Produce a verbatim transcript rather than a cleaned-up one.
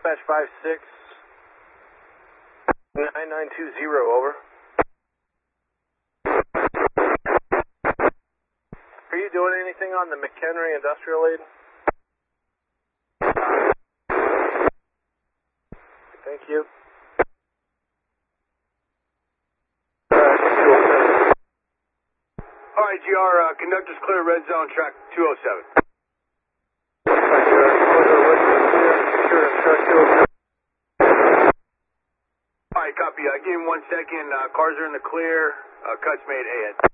Dispatch five six nine nine two zero, over. Are you doing anything on the McHenry Industrial Aid? Thank you. All right, G R, uh, conductor's clear, red zone, track two oh seven. All right, copy. Uh, give me one second. Uh, cars are in the clear. Uh, cuts made ahead.